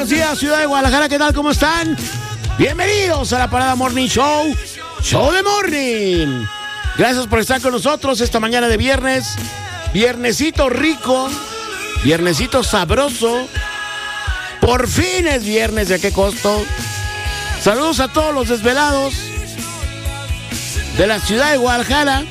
buenos días, ciudad de Guadalajara, ¿qué tal? ¿Cómo están? Bienvenidos a la Parada Morning Show, Show de Morning. Gracias por estar con nosotros esta mañana de viernes. Viernesito rico, viernesito sabroso. Por fin es viernes, ¿de qué costo? Saludos a todos los desvelados de la ciudad de Guadalajara.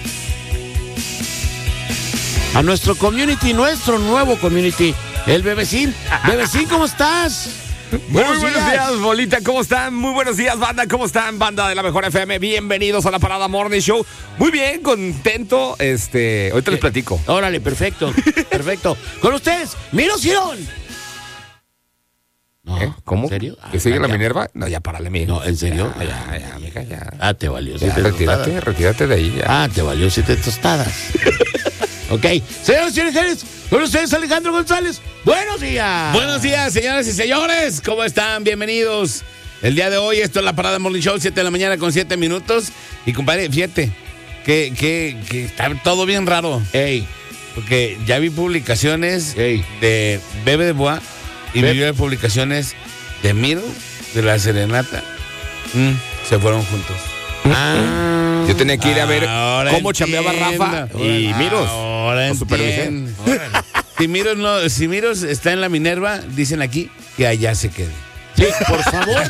A nuestro community, nuestro nuevo community, el Bebecín. Bebecín, ¿cómo estás? Muy buenos días, bolita, ¿cómo están? Muy buenos días, banda, ¿cómo están? Banda de la Mejor FM, bienvenidos a la Parada Morning Show. Muy bien, contento, ahorita les platico. Órale, perfecto, perfecto. Con ustedes, Miro Cirón. No, ¿Cómo? ¿En serio? ¿Que sigue la ya. Minerva? No, ya párale, mijo. No, ¿en serio? Ya, amiga, ya. Ah, te valió. Ya, retírate de ahí, ya. Ah, te valió 7 tostadas. Ok, señores y señores, con ustedes Alejandro González. Buenos días. Buenos días, señoras y señores. ¿Cómo están? Bienvenidos. El día de hoy, esto es la Parada Morning Show, 7 de la mañana con 7 minutos. Y compadre, fíjate, que está todo bien raro. Ey, Porque ya vi publicaciones ey. de Bebe de Boa y vi publicaciones de Miro, de la Serenata. Se fueron juntos. Ah, Yo tenía que ir a ver Ahora cómo chambeaba entiendo. Rafa y Miros. Ahora con supervisión. entiendo. Órale. Si Miros está en la Minerva, dicen aquí que allá se quede. sí, por favor.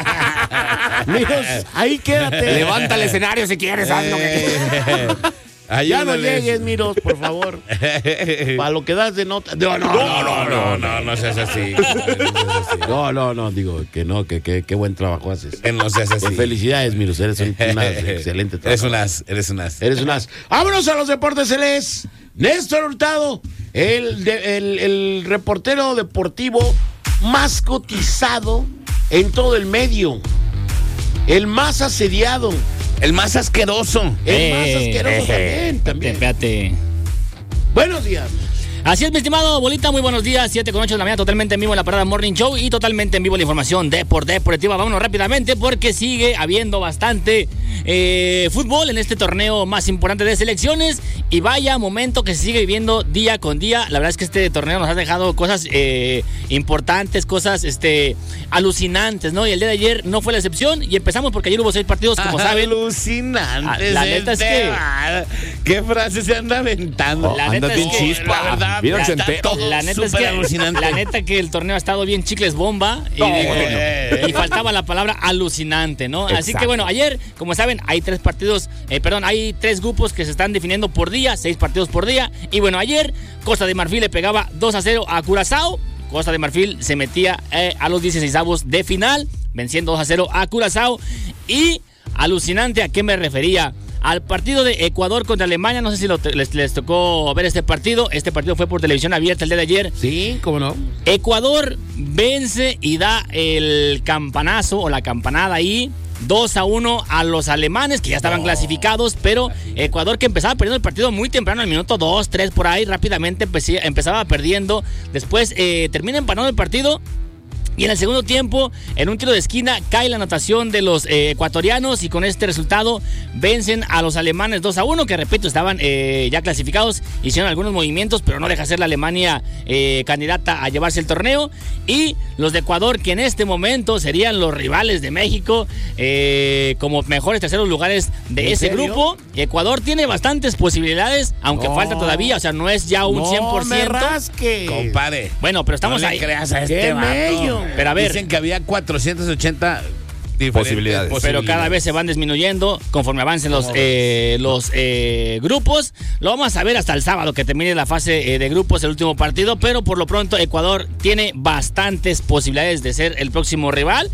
Miros, ahí quédate. Levanta el escenario si quieres, haz lo que Ya no Ayúdales. llegues, Miros, por favor. Para lo que das de nota. No seas así. No, digo que no, que qué buen trabajo haces. Que no seas así. Felicidades, Miros, eres un excelente trabajo. Eres un as. Eres un as. Vámonos a los deportes, él es Néstor Hurtado, el reportero deportivo más cotizado en todo el medio, el más asediado, El más asqueroso. el más asqueroso también. Espérate. Buenos días. Así es, mi estimado Bolita, muy buenos días, 7:08 de la mañana, totalmente en vivo en la Parada Morning Show y totalmente en vivo la información deportiva. Vámonos rápidamente porque sigue habiendo bastante fútbol en este torneo más importante de selecciones y vaya momento que se sigue viviendo día con día. La verdad es que este torneo nos ha dejado cosas importantes, cosas alucinantes, ¿no? Y el día de ayer no fue la excepción y empezamos porque ayer hubo 6 partidos, como saben. Alucinante. La neta es que... ¿Qué frase se anda aventando? La neta Andas bien es que- chispa. la verdad, Bien está ochentero. todo La neta es súper que alucinante. la neta que el torneo ha estado bien chicles bomba y faltaba la palabra alucinante, ¿no? Así Exacto. que bueno, ayer, como saben, hay 3 partidos, hay 3 grupos que se están definiendo por día, 6 partidos por día. Y bueno, ayer Costa de Marfil le pegaba 2-0 a Curazao. Costa de Marfil se metía a los 16avos de final, venciendo 2-0 a Curazao. Y alucinante, ¿a qué me refería? Al partido de Ecuador contra Alemania. No sé si les tocó ver este partido. Este partido fue por televisión abierta el día de ayer. Sí, cómo no. Ecuador vence y da el campanazo o la campanada ahí 2-1 a los alemanes que ya estaban clasificados, pero Ecuador, que empezaba perdiendo el partido muy temprano, al minuto 2, 3 por ahí, rápidamente empezaba perdiendo. Después termina empatando el partido. Y en el segundo tiempo, en un tiro de esquina, cae la anotación de los ecuatorianos y con este resultado vencen a los alemanes 2-1, que repito, estaban ya clasificados, hicieron algunos movimientos, pero no deja ser la Alemania candidata a llevarse el torneo. Y los de Ecuador, que en este momento serían los rivales de México, como mejores terceros lugares de ese serio? grupo. Ecuador tiene bastantes posibilidades, aunque falta todavía, o sea, no es ya un 100%. No me rasques. Compadre. Bueno, pero estamos no le ahí. creas a ¡Qué este vato. mello! Pero a ver. Dicen que había 480 diferentes Posibilidades. Pero cada vez se van disminuyendo conforme avancen los grupos. Lo vamos a ver hasta el sábado que termine la fase de grupos, el último partido. Pero por lo pronto Ecuador tiene bastantes posibilidades de ser el próximo rival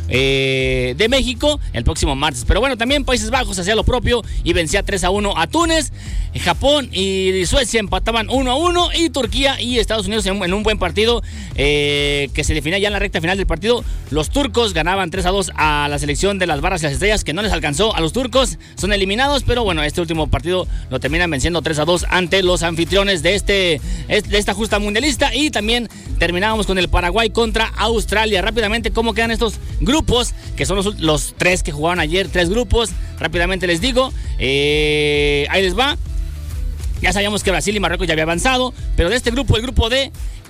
de México el próximo martes. Pero bueno, también Países Bajos hacía lo propio y vencía 3-1 a Túnez. Japón y Suecia empataban 1-1 y Turquía y Estados Unidos en un buen partido que se definía ya en la recta final del partido. Los turcos ganaban 3-2 a la selección de las Barras y las Estrellas, que no les alcanzó a los turcos, son eliminados, pero bueno, este último partido lo terminan venciendo 3-2 ante los anfitriones de esta justa mundialista. Y también terminábamos con el Paraguay contra Australia. Rápidamente, ¿cómo quedan estos grupos? Que son los 3 que jugaron ayer, 3 grupos. Rápidamente les digo, ahí les va. Ya sabíamos que Brasil y Marruecos ya había avanzado, pero de este grupo, el grupo D,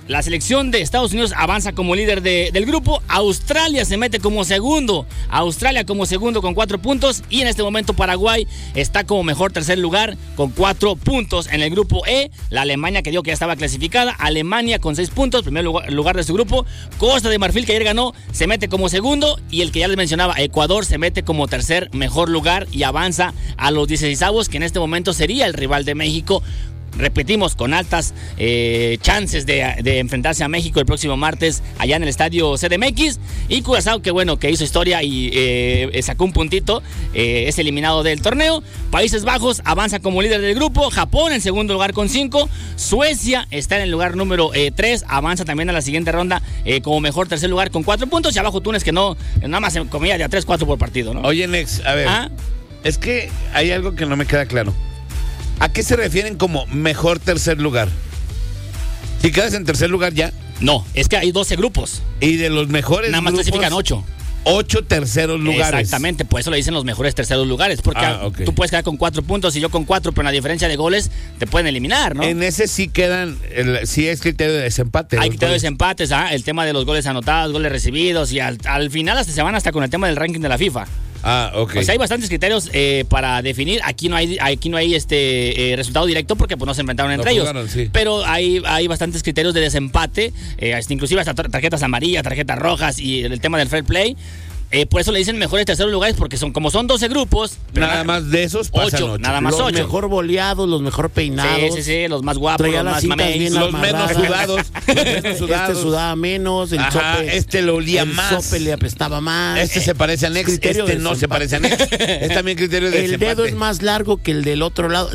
La selección de Estados Unidos avanza como líder del grupo. Australia se mete como segundo. Australia como segundo con 4 puntos. Y en este momento Paraguay está como mejor tercer lugar con 4 puntos. En el grupo E, la Alemania, que digo que ya estaba clasificada. Alemania con 6 puntos, primer lugar de su grupo. Costa de Marfil, que ayer ganó, se mete como segundo. Y el que ya les mencionaba, Ecuador, se mete como tercer mejor lugar y avanza a los 16avos, que en este momento sería el rival de México. Repetimos, con altas chances de enfrentarse a México el próximo martes allá en el estadio CDMX. Y Curazao, que bueno, que hizo historia y sacó un puntito, es eliminado del torneo. Países Bajos avanza como líder del grupo. Japón en segundo lugar con 5. Suecia está en el lugar número 3, avanza también a la siguiente ronda como mejor tercer lugar con 4 puntos. Y abajo Túnez, que no, nada más se comía de a 3-4 por partido, ¿no? Oye, Nex, a ver, es que hay algo que no me queda claro. ¿A qué se refieren como mejor tercer lugar? Si quedas en tercer lugar ya. No, es que hay 12 grupos. Y de los mejores nada más grupos, clasifican 8. 8 terceros lugares. Exactamente, por eso le dicen los mejores terceros lugares. Porque okay. Tú puedes quedar con 4 puntos y yo con 4, pero en la diferencia de goles te pueden eliminar, ¿no? En ese sí quedan, sí es criterio de desempate. Hay criterio de desempates, el tema de los goles anotados, goles recibidos, y al final hasta se van hasta con el tema del ranking de la FIFA. Ok. O sea, hay bastantes criterios para definir. Aquí no hay resultado directo porque pues no se enfrentaron entre ellos. Sí. Pero hay bastantes criterios de desempate, inclusive hasta tarjetas amarillas, tarjetas rojas y el tema del fair play. Por eso le dicen mejores terceros lugares, porque como son 12 grupos. Nada más de esos pasan 8. Nada más 8. Los mejor boleados, los mejor peinados. Sí, los más guapos, los más mameis. Los menos sudados. Este sudaba menos, el sope. Este lo olía más. El sope le apestaba más. Este se parece a Nex, este no se parece a Nex. Es también criterio de desempate. El dedo es más largo que el del otro lado.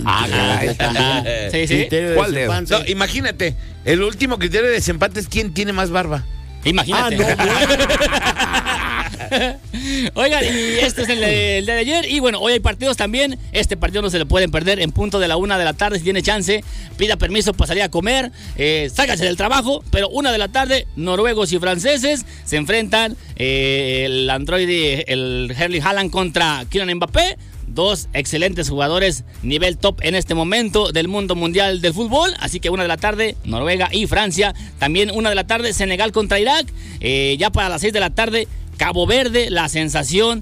Sí. ¿Cuál dedo? No, imagínate, el último criterio de desempate es quién tiene más barba. Imagínate. Oigan, y este es el día de ayer. Y bueno, hoy hay partidos también. Este partido no se lo pueden perder. En punto de la 1 de la tarde, si tiene chance, pida permiso para salir a comer, sácase del trabajo. Pero 1 de la tarde, noruegos y franceses se enfrentan. El androide, el Erling Haaland contra Kylian Mbappé. 2 excelentes jugadores, nivel top en este momento del mundo mundial del fútbol. Así que 1 de la tarde, Noruega y Francia. También 1 de la tarde, Senegal contra Irak. Ya para las 6 de la tarde, Cabo Verde, la sensación